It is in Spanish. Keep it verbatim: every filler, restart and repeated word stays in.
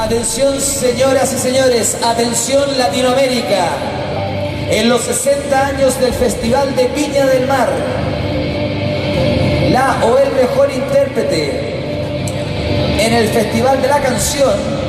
Atención, señoras y señores, atención Latinoamérica. En los sesenta años del Festival de Viña del Mar, la o el mejor intérprete en el Festival de la Canción